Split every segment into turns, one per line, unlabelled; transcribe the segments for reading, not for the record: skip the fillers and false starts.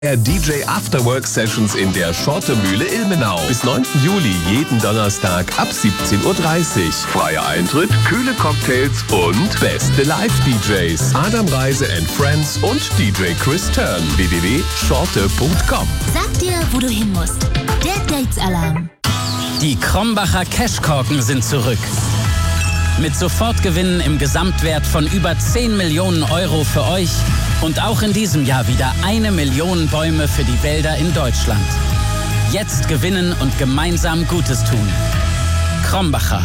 DJ Afterwork Sessions in der Schortemühle Ilmenau. Bis 9. Juli jeden Donnerstag ab 17:30 Uhr. Freier Eintritt, kühle Cocktails und beste Live-DJs. Adam Reise and Friends und DJ Chris Turn. www.schorte.com.
Sag dir, wo du hin musst. Der Dates-Alarm.
Die Krombacher Cashkorken sind zurück. Mit Sofortgewinnen im Gesamtwert von über 10 Millionen Euro für euch und auch in diesem Jahr wieder 1 Million Bäume für die Wälder in Deutschland. Jetzt gewinnen und gemeinsam Gutes tun. Krombacher.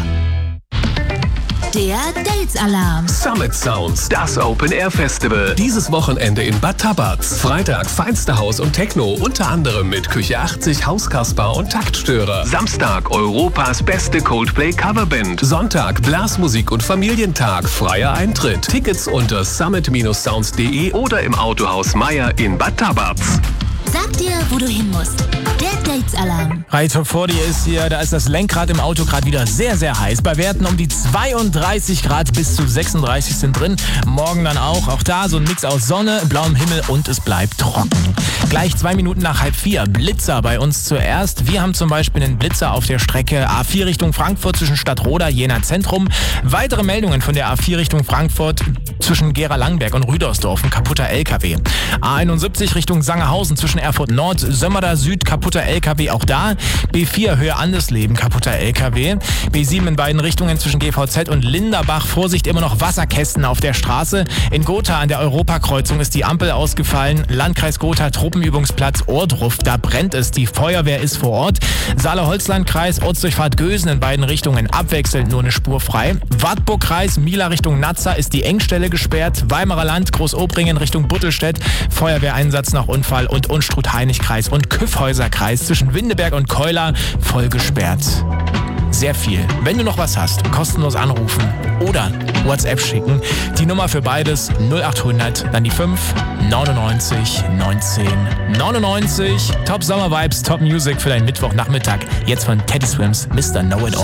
Der Dates-Alarm.
Summit Sounds, das Open-Air-Festival. Dieses Wochenende in Bad Tabatz. Freitag feinste Haus und Techno, unter anderem mit Küche 80, Hauskasper und Taktstörer. Samstag Europas beste Coldplay-Coverband. Sonntag Blasmusik und Familientag. Freier Eintritt. Tickets unter summit-sounds.de oder im Autohaus Meier in Bad Tabatz.
Sag dir, wo du hin musst. Der Dates-Alarm.
Hi, Top 40 ist hier. Da ist das Lenkrad im Auto gerade wieder sehr, sehr heiß. Bei Werten um die 32 Grad bis zu 36 sind drin. Morgen dann auch. Auch da so ein Mix aus Sonne, blauem Himmel und es bleibt trocken. Gleich 2 Minuten nach 3:30. Blitzer bei uns zuerst. Wir haben zum Beispiel einen Blitzer auf der Strecke A4 Richtung Frankfurt zwischen Stadtroda, Jena Zentrum. Weitere Meldungen von der A4 Richtung Frankfurt zwischen Gera-Langenberg und Rüdersdorf. Ein kaputter LKW. A71 Richtung Sangerhausen zwischen Erfurt Nord, Sömmerda Süd, kaputter LKW auch da. B4 Höhe Andesleben, kaputter LKW. B7 in beiden Richtungen zwischen GVZ und Linderbach. Vorsicht, immer noch Wasserkästen auf der Straße. In Gotha an der Europakreuzung ist die Ampel ausgefallen. Landkreis Gotha, Truppenübungsplatz Ohrdruf, da brennt es. Die Feuerwehr ist vor Ort. Saale-Holzland-Kreis, Ortsdurchfahrt Gösen in beiden Richtungen abwechselnd nur eine Spur frei. Wartburg-Kreis, Mila Richtung Nazza ist die Engstelle gesperrt. Weimarer Land, Großobringen Richtung Buttelstedt, Feuerwehreinsatz nach Unfall und Unstrut-Hainich-Kreis und Kyffhäuser-Kreis zwischen Windeberg und Keular voll gesperrt. Sehr viel. Wenn du noch was hast, kostenlos anrufen oder WhatsApp schicken. Die Nummer für beides 0800, dann die 5 99 19 99. Top Sommer Vibes, Top Music für deinen Mittwochnachmittag. Jetzt von Teddy Swims, Mr. Know It All.